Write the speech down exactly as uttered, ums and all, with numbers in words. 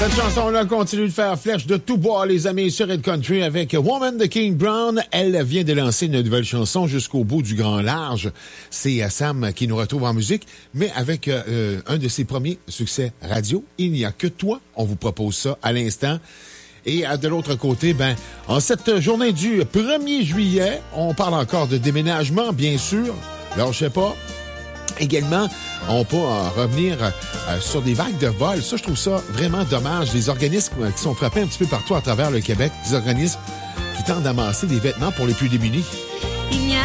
Cette chanson-là continue de faire flèche de tout bois, les amis, sur Red Country avec Woman de King Brown. Elle vient de lancer une nouvelle chanson jusqu'au bout du grand large. C'est Sam qui nous retrouve en musique, mais avec euh, un de ses premiers succès radio. Il n'y a que toi. On vous propose ça à l'instant. Et de l'autre côté, ben, en cette journée du premier juillet, on parle encore de déménagement, bien sûr. Alors, je sais pas. Également, on peut euh, revenir euh, sur des vagues de vol. Ça, je trouve ça vraiment dommage. Des organismes qui sont frappés un petit peu partout à travers le Québec, des organismes qui tentent d'amasser des vêtements pour les plus démunis.